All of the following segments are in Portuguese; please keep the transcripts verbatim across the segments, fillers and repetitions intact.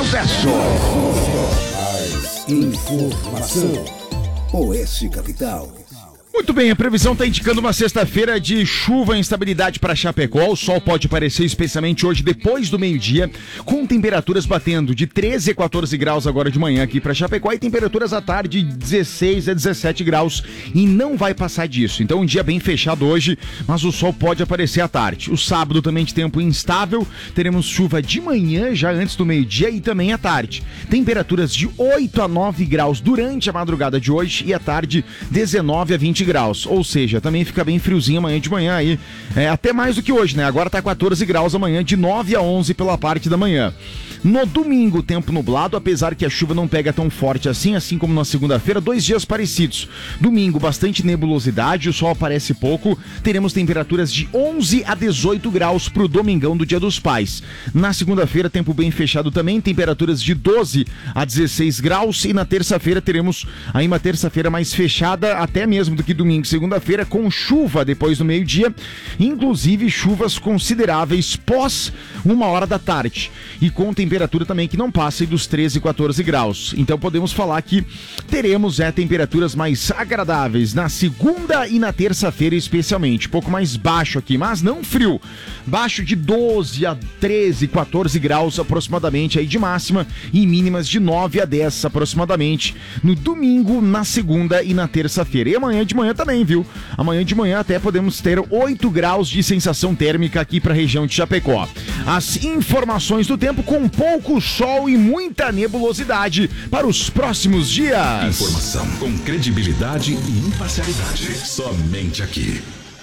Sucesso! Mais informação. Oeste Capital. Muito bem, a previsão está indicando uma sexta-feira de chuva e instabilidade para Chapecó. O sol pode aparecer especialmente hoje depois do meio-dia, com temperaturas batendo de treze a quatorze graus agora de manhã aqui para Chapecó e temperaturas à tarde de dezesseis a dezessete graus e não vai passar disso. Então um dia bem fechado hoje, mas o sol pode aparecer à tarde. O sábado também de tempo instável, teremos chuva de manhã já antes do meio-dia e também à tarde. Temperaturas de oito a nove graus durante a madrugada de hoje e à tarde dezenove a vinte graus, ou seja, também fica bem friozinho amanhã de manhã aí, é, até mais do que hoje, né? Agora tá quatorze graus amanhã, de nove a onze pela parte da manhã. No domingo, tempo nublado, apesar que a chuva não pega tão forte assim, assim como na segunda-feira, dois dias parecidos. Domingo, bastante nebulosidade, o sol aparece pouco, teremos temperaturas de onze a dezoito graus pro domingão do Dia dos Pais. Na segunda-feira, tempo bem fechado também, temperaturas de doze a dezesseis graus e na terça-feira teremos aí uma terça-feira mais fechada, até mesmo do que domingo e segunda-feira, com chuva depois do meio-dia, inclusive chuvas consideráveis pós uma hora da tarde e com temperatura também que não passa dos treze e quatorze graus. Então podemos falar que teremos é, temperaturas mais agradáveis na segunda e na terça-feira especialmente, pouco mais baixo aqui, mas não frio, baixo de doze a treze, quatorze graus aproximadamente aí de máxima e mínimas de nove a dez aproximadamente no domingo, na segunda e na terça-feira. E amanhã de manhã também, viu? Amanhã de manhã até podemos ter oito graus de sensação térmica aqui para a região de Chapecó. As informações do tempo com pouco sol e muita nebulosidade para os próximos dias. Informação com credibilidade e imparcialidade. Somente aqui.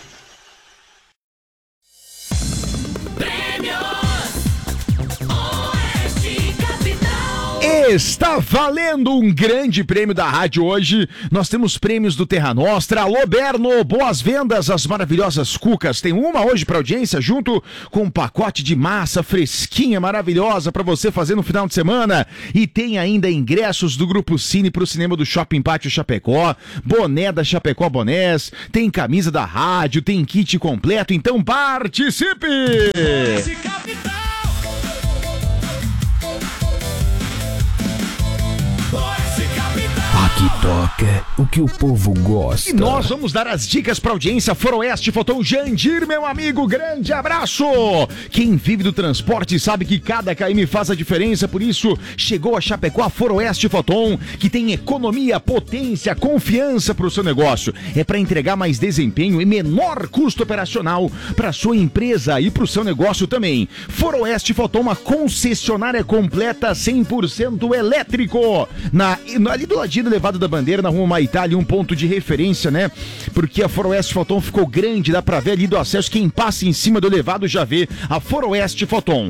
Está valendo um grande prêmio da rádio hoje. Nós temos prêmios do Terra Nostra. Alô, Berno, boas vendas, as maravilhosas cucas. Tem uma hoje para audiência, junto com um pacote de massa fresquinha, maravilhosa para você fazer no final de semana. E tem ainda ingressos do Grupo Cine para o cinema do Shopping Pátio Chapecó, boné da Chapecó Bonés, tem camisa da rádio, tem kit completo. Então participe! Aqui toca o que o povo gosta. E nós vamos dar as dicas para audiência. Foroeste Foton Jandir, meu amigo, grande abraço. Quem vive do transporte sabe que cada K M faz a diferença, por isso chegou a Chapecó a Foroeste Foton, que tem economia, potência, confiança para o seu negócio. É para entregar mais desempenho e menor custo operacional para sua empresa e para o seu negócio também. Foroeste Foton, uma concessionária completa cem por cento elétrico. Na, ali do ladinho do Elevado da Bandeira, na Rua Maitá, ali um ponto de referência, né? Porque a Foroeste Foton ficou grande, dá pra ver ali do acesso, quem passa em cima do elevado já vê a Foroeste Foton.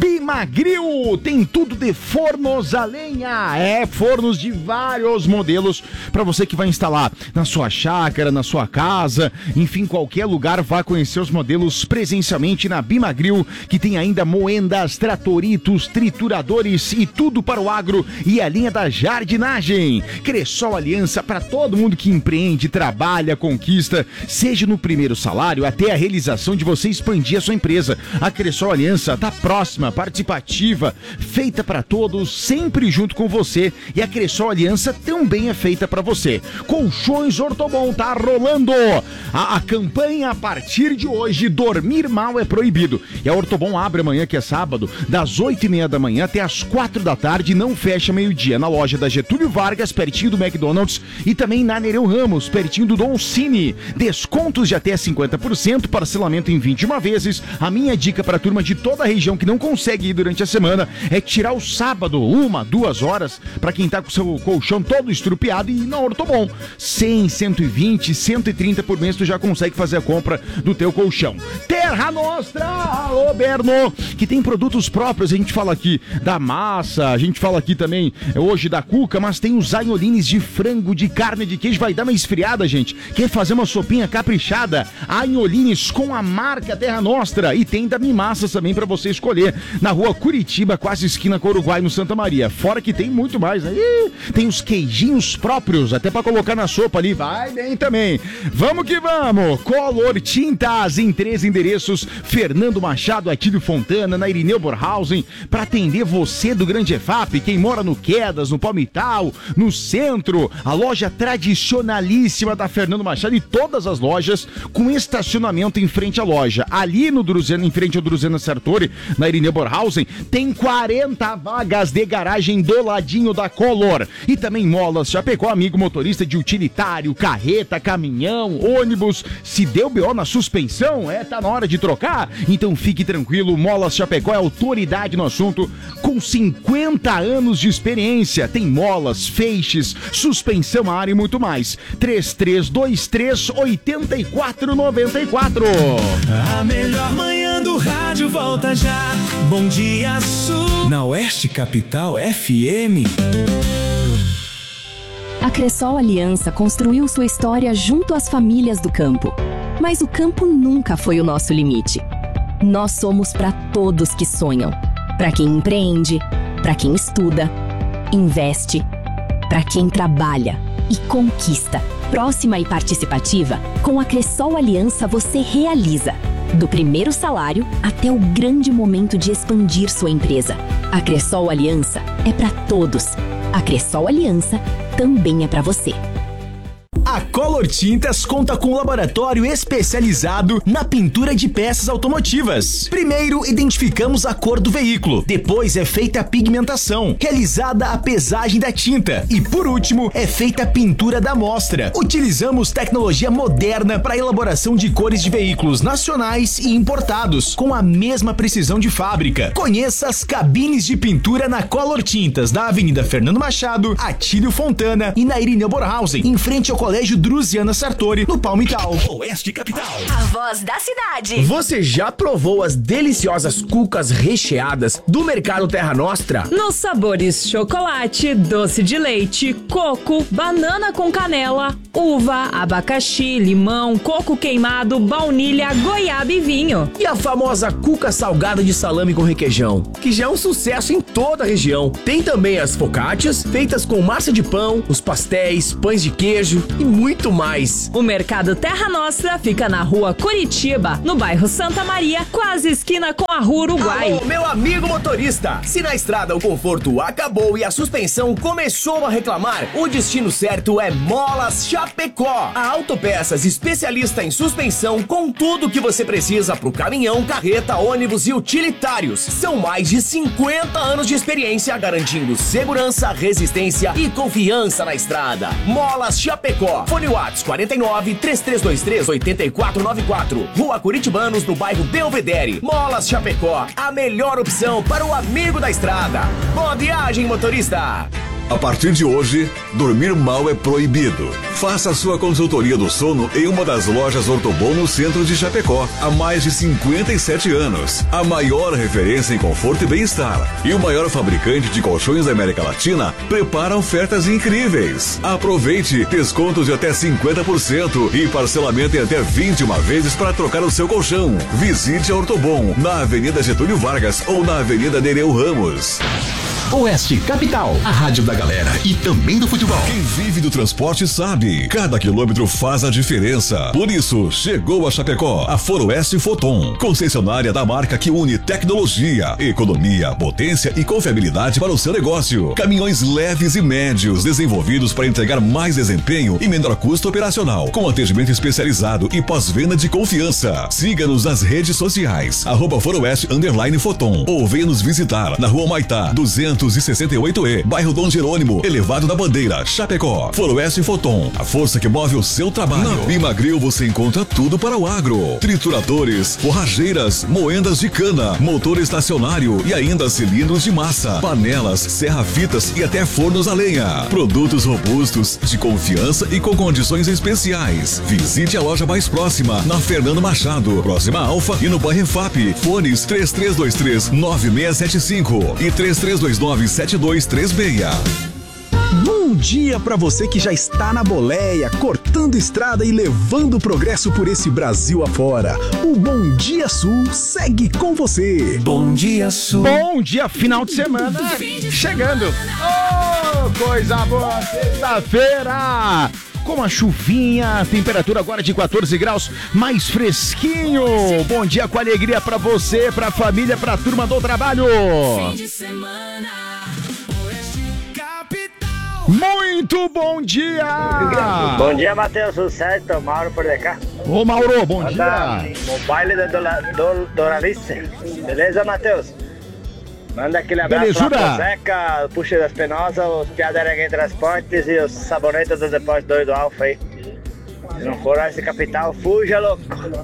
Bimagril, tem tudo de fornos a lenha, é, fornos de vários modelos pra você que vai instalar na sua chácara, na sua casa, enfim, qualquer lugar, vá conhecer os modelos presencialmente na Bimagril, que tem ainda moendas, tratoritos, trituradores e tudo para o agro e a linha da jardinagem. Cressol Aliança para todo mundo que empreende, trabalha, conquista, seja no primeiro salário até a realização de você expandir a sua empresa. A Cressol Aliança está próxima, participativa, feita para todos, sempre junto com você, e a Cressol Aliança também é feita para você. Colchões Ortobon tá rolando a, a campanha a partir de hoje. Dormir mal é proibido, e a Ortobon abre amanhã, que é sábado, das oito e meia da manhã até as quatro da tarde e não fecha meio-dia, na loja da Getúlio Vargas, pertinho do McDonald's, e também na Nereu Ramos, pertinho do Don Cine. Descontos de até cinquenta por cento, parcelamento em vinte e uma vezes. A minha dica para a turma de toda a região que não consegue ir durante a semana é tirar o sábado, uma, duas horas, para quem tá com o seu colchão todo estrupiado, e ir na Ortobon. cem, cento e vinte, cento e trinta por mês, tu já consegue fazer a compra do teu colchão. Terra Nostra, alô Berno, que tem produtos próprios. A gente fala aqui da massa, a gente fala aqui também hoje da cuca, mas tem os agnolines de frango de carne de queijo, vai dar uma esfriada, gente. Quer fazer uma sopinha caprichada? Anholines com a marca Terra Nostra. E tem da Mimassas também pra você escolher. Na rua Curitiba, quase esquina com o Uruguai, no Santa Maria. Fora que tem muito mais, né? Ih, tem os queijinhos próprios, até pra colocar na sopa ali. Vai bem também. Vamos que vamos. Color Tintas em três endereços. Fernando Machado, Atílio Fontana, na Irineu Borhausen, pra atender você do Grande E F A P, quem mora no Quedas, no Palmital, no centro, a loja tradicionalíssima da Fernando Machado e todas as lojas com estacionamento em frente à loja. Ali no Druziana, em frente ao Druziana Sartori, na Irineu Borhausen, tem quarenta vagas de garagem do ladinho da Color. E também Molas Chapecó, amigo motorista de utilitário, carreta, caminhão, ônibus. Se deu B O na suspensão, é, tá na hora de trocar? Então fique tranquilo, Molas Chapecó é autoridade no assunto, com cinquenta anos de experiência. Tem molas, feixes, suspensão a ar e muito mais. três três dois três, oito quatro nove quatro. A melhor manhã do rádio volta já. Bom dia, Sul. Na Oeste Capital F M. A Cressol Aliança construiu sua história junto às famílias do campo. Mas o campo nunca foi o nosso limite. Nós somos para todos que sonham. Para quem empreende, para quem estuda, investe, para quem trabalha e conquista. Próxima e participativa, com a Cressol Aliança você realiza. Do primeiro salário até o grande momento de expandir sua empresa. A Cressol Aliança é para todos. A Cressol Aliança também é para você. A Color Tintas conta com um laboratório especializado na pintura de peças automotivas. Primeiro, identificamos a cor do veículo. Depois é feita a pigmentação, realizada a pesagem da tinta. E por último, é feita a pintura da amostra. Utilizamos tecnologia moderna para a elaboração de cores de veículos nacionais e importados, com a mesma precisão de fábrica. Conheça as cabines de pintura na Color Tintas, da Avenida Fernando Machado, Atílio Fontana e na Irineu Borhausen, em frente ao Colégio Druziana Sartori, no Palmital. Oeste Capital. A voz da cidade. Você já provou as deliciosas cucas recheadas do Mercado Terra Nostra? Nos sabores chocolate, doce de leite, coco, banana com canela, uva, abacaxi, limão, coco queimado, baunilha, goiaba e vinho. E a famosa cuca salgada de salame com requeijão, que já é um sucesso em toda a região. Tem também as focaccias, feitas com massa de pão, os pastéis, pães de queijo e muito mais. O Mercado Terra Nostra fica na rua Curitiba, no bairro Santa Maria, quase esquina com a rua Uruguai. Alô, meu amigo motorista, se na estrada o conforto acabou e a suspensão começou a reclamar, o destino certo é Molas Chapecó. A Autopeças, especialista em suspensão, com tudo que você precisa pro caminhão, carreta, ônibus e utilitários. São mais de cinquenta anos de experiência, garantindo segurança, resistência e confiança na estrada. Molas Chapecó. Fone WhatsApp quarenta e nove, três três dois três, oito quatro nove quatro. Rua Curitibanos, no bairro Belvedere. Molas Chapecó, a melhor opção para o amigo da estrada. Boa viagem, motorista! A partir de hoje, dormir mal é proibido. Faça sua consultoria do sono em uma das lojas Ortobon no centro de Chapecó, há mais de cinquenta e sete anos. A maior referência em conforto e bem-estar. E o maior fabricante de colchões da América Latina prepara ofertas incríveis. Aproveite descontos de até cinquenta por cento e parcelamento em até vinte e uma vezes para trocar o seu colchão. Visite a Ortobon, na Avenida Getúlio Vargas ou na Avenida Nereu Ramos. Oeste Capital, a rádio da galera e também do futebol. Quem vive do transporte sabe, cada quilômetro faz a diferença. Por isso, chegou a Chapecó, a Foroeste Foton, concessionária da marca que une tecnologia, economia, potência e confiabilidade para o seu negócio. Caminhões leves e médios, desenvolvidos para entregar mais desempenho e menor custo operacional, com atendimento especializado e pós-venda de confiança. Siga-nos nas redes sociais, arroba Foroeste underline Foton, ou venha nos visitar na Rua Maitá, duzentos e sessenta e oito E, bairro Dom Jerônimo, elevado da Bandeira, Chapecó. Foroeste Foton, a força que move o seu trabalho. Na Bimagril você encontra tudo para o agro: trituradores, forrageiras, moendas de cana, motor estacionário e ainda cilindros de massa, panelas, serra-fitas e até fornos a lenha. Produtos robustos, de confiança e com condições especiais. Visite a loja mais próxima, na Fernando Machado, próxima a Alfa, e no bairro F A P. Fones três três dois três, nove seis sete cinco e três três dois nove, sete dois três seis. Bom dia pra você que já está na boleia, cortando estrada e levando o progresso por esse Brasil afora. O Bom Dia Sul segue com você. Bom Dia Sul. Bom dia, final de semana chegando. Oh, coisa boa, sexta-feira. Com a chuvinha, temperatura agora de quatorze graus, mais fresquinho. Bom dia com alegria pra você, pra família, pra turma do trabalho. Fim de semana. Muito bom dia! Bom dia, Matheus. Sucesso, Mauro por cá. Ô, Mauro, bom Manda dia! O baile da Dola- Dol- Doralice. Beleza, Matheus? Manda aquele abraço Belezura. lá pro Zeca, Puxa das Penosas, os Piadarengue Transportes e os Sabonetas do Depósito dois do Alfa aí. Se não for esse capital, fuja, louco.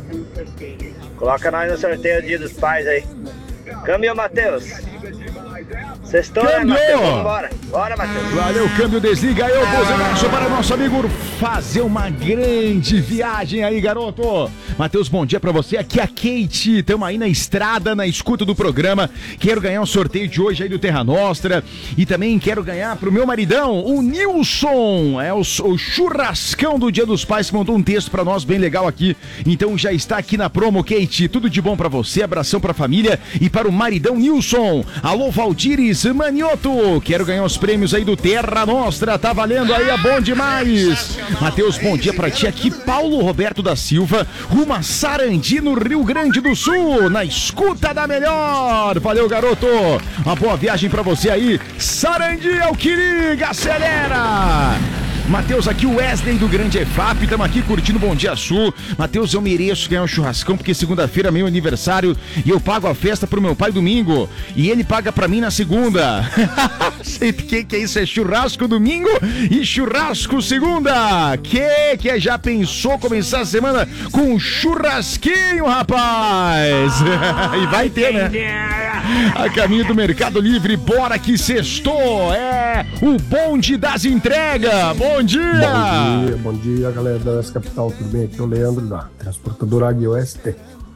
Coloca nós no sorteio Dia dos Pais aí. Câmbio, Matheus. Sextou, né, Câmbio. Matheus? Vamos embora. Bora, Matheus. Valeu, câmbio, desliga aí o buzinaço para o nosso amigo fazer uma grande viagem aí, garoto. Matheus, bom dia pra você. Aqui é a Kate, estamos aí na estrada, na escuta do programa. Quero ganhar um sorteio de hoje aí do Terra Nostra. E também quero ganhar pro meu maridão, o Nilson. É o, o churrascão do Dia dos Pais, que mandou um texto pra nós bem legal aqui. Então já está aqui na promo, Kate. Tudo de bom pra você, abração pra família e para o maridão Nilson. Alô, Valdires Manioto. Quero ganhar os prêmios aí do Terra Nostra. Tá valendo aí, é bom demais. Matheus, bom dia pra ti. Aqui Paulo Roberto da Silva, rumo a Sarandi, no Rio Grande do Sul, na escuta da melhor. Valeu, garoto. Uma boa viagem pra você aí. Sarandi é o que liga, acelera. Matheus, aqui o Wesley do Grande E F A P, estamos aqui curtindo Bom Dia Sul. Matheus, eu mereço ganhar um churrascão, porque segunda-feira é meu aniversário e eu pago a festa pro meu pai domingo. E ele paga pra mim na segunda. Sei o que, que é isso, é churrasco domingo e churrasco segunda. Que que já pensou começar a semana com um churrasquinho, rapaz? E vai ter, né? A caminho do Mercado Livre, bora que sextou. É o bonde das entregas. Bom dia! Bom dia, bom dia, galera da Oeste Capital, tudo bem? Aqui é o Leandro da Transportadora Águia Oeste.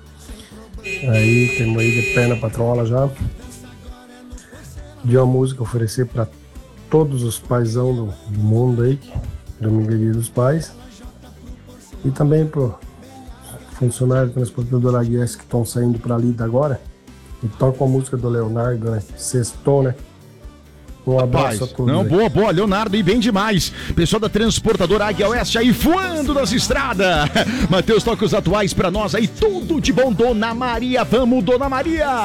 Aí, temos aí de pé na patrola já. De uma música oferecer para todos os paizão do, do mundo aí, domingo é Dia dos Pais. E também pro funcionário da Transportadora Águia Oeste que estão saindo para ali agora. E toca a música do Leonardo, né? Sextou, né? Um abraço a todos. Não, aí. boa, boa, Leonardo, e bem demais. Pessoal da Transportadora Águia Oeste aí voando nas estradas. Matheus, toca os atuais pra nós aí, tudo de bom, Dona Maria. Vamos, Dona Maria!